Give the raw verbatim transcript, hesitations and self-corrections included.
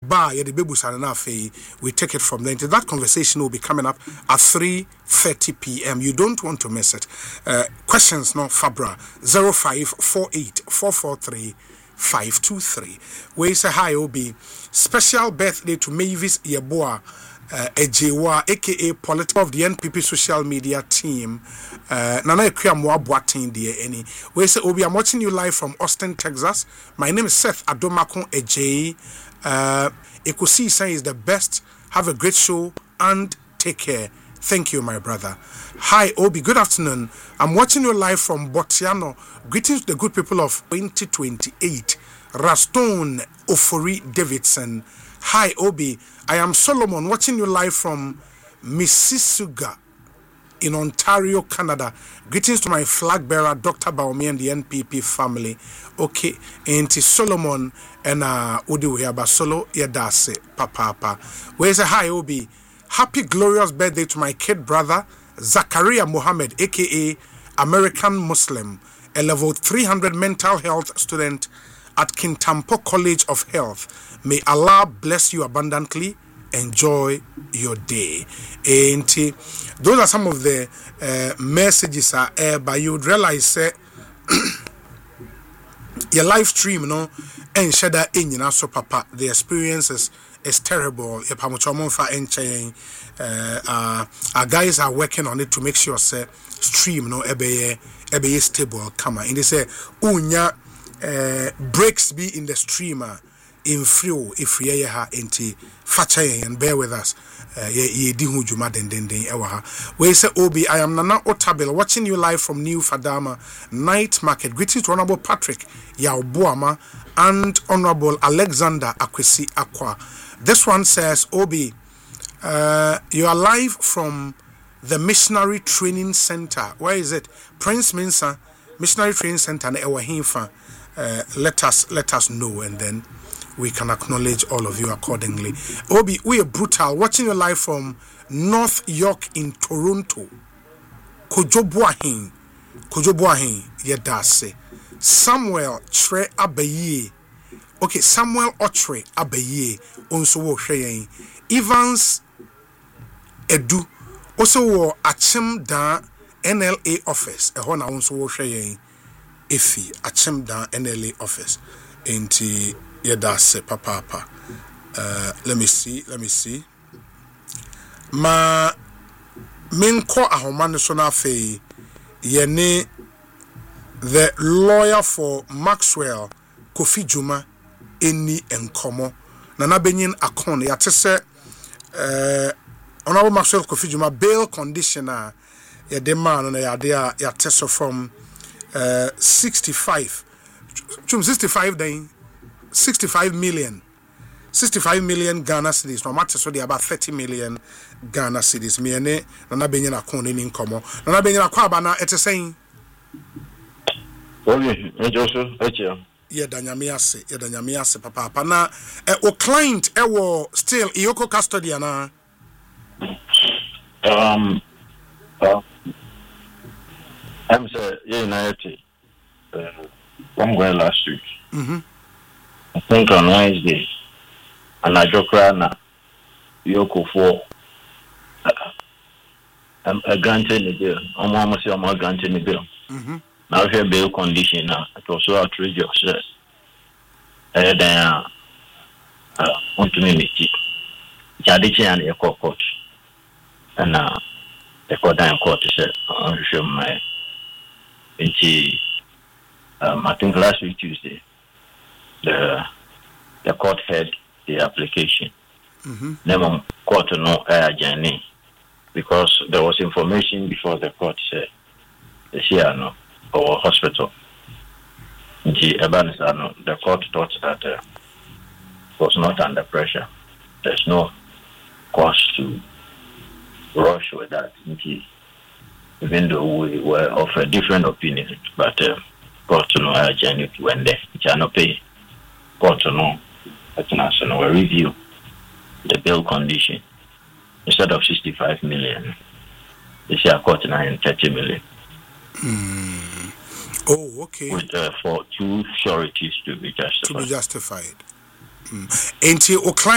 bar ya the bebu sana fe we take it from there. That conversation will be coming up at three thirty p.m. You don't want to miss it. Uh, questions no Fabra zero five four eight four four three five two three. We say hi Obi. Special birthday to Mavis Yeboah uh, Ejewa aka political of the N P P social media team. Uh, Nana Ekwamwa Boatin dear any. We say Obi, I'm watching you live from Austin, Texas. My name is Seth Adomakon Ejei. Uh Ekusi say is the best. Have a great show and take care. Thank you, my brother. Hi, Obi. Good afternoon. I'm watching you live from Botiano. Greetings to the good people of twenty twenty-eight. Raston Ofori Davidson. Hi, Obi. I am Solomon, watching you live from Mississauga in Ontario, Canada. Greetings to my flag bearer, Doctor Baomi, and the N P P family. Okay, and to Solomon and uh, Udi Weaba Solo Yadase, Papa. Papa. Where's a hi, Obi? Happy glorious birthday to my kid brother Zakaria Mohammed, aka American Muslim, a level three hundred mental health student at Kintampo College of Health. May Allah bless you abundantly. Enjoy your day. And those are some of the uh, messages are uh, but you would realize uh, your live stream, you know, and share that in, you know, so Papa, the experiences is terrible. Uh, uh, our guys are working on it to make sure say stream no ebe ebe stable come and they say unya uh, breaks be in the streamer in free if we ha enti facha and bear with us uh, ye di hu juma den den den ewa ha we say Obi, I am Nana Otabel watching you live from New Fadama Night Market. Greetings to Honorable Patrick Yaobuama and Honorable Alexander Akwesi Akwa. This one says, Obi, uh, you are live from the Missionary Training Center. Where is it? Prince Minsa Missionary Training Center. Uh, let us let us know, and then we can acknowledge all of you accordingly. Obi, we are brutal. Watching you live from North York in Toronto. Kojobuahin, Kojobuahin, Yedase. Samuel Tre Abaye. Okay, Samuel Otre Abaye. Also wo hwe Evans Edu also wo Achim Dan N L A office e ho na also wo hwe efi Achim Dan N L A office enti yedase papa papa. Uh let me see let me see ma menko ahoma no so na afei ye ne the lawyer for Maxwell Kofi Juma eni enkomo Nana Benyin Akon yate se uh Honorable Maxwell Kofi Juma bail conditioner ya de man na ya de yate so from uh sixty-five chum sixty-five then sixty-five million sixty-five million Ghana cedis no matter so they about thirty million Ghana cedis me ene Nana Benyin Akon eni enkomo Nana Benyin Akwa ba na ete saying okay ejoso eche ye danyamiase ye danyamiase papa papa na eh, o client e wo still Iyoko custody na um uh, I'm say yeah United uh one going last week mhm I think on Wednesday and I joke na Iyoko for um a granted the bill I'm almost say I'm granted the bill mhm now here bail condition now it was so outrageous eh then uh want to me Jadichi and a court and uh the court down court said on show my um I think last week Tuesday the the court had the application mhm never court no uh journey because there was information before the court said the C R no or hospital. The court thought that uh, was not under pressure. There's no cause to rush with that. Even though we were of a different opinion, but uh, court to know our journey when they cannot pay. Court to know international review the bail condition instead of sixty-five million. They say a court nine thirty million. Mm. Oh, okay. With, uh, for two sureties to be justified. To be justified. Mm. And to